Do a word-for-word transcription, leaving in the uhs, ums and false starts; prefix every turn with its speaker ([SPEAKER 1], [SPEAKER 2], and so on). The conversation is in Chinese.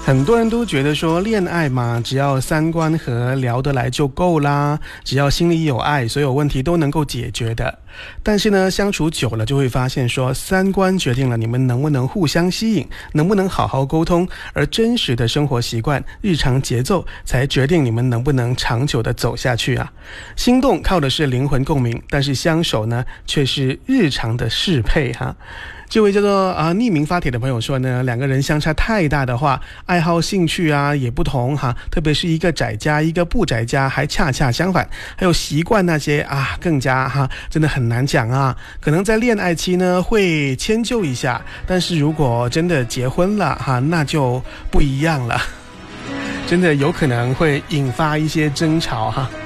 [SPEAKER 1] 很多人都觉得说恋爱嘛，只要三观合聊得来就够啦，只要心里有爱，所有问题都能够解决的。但是呢，相处久了就会发现说，三观决定了你们能不能互相吸引，能不能好好沟通，而真实的生活习惯、日常节奏才决定你们能不能长久的走下去啊。心动靠的是灵魂共鸣，但是相守呢，却是日常的适配哈。这位叫做啊匿名发帖的朋友说呢，两个人相差太大的话，爱好兴趣啊也不同哈，特别是一个宅家一个不宅家还恰恰相反，还有习惯那些啊更加哈，真的很难讲啊。可能在恋爱期呢会迁就一下，但是如果真的结婚了哈，那就不一样了，真的有可能会引发一些争吵哈。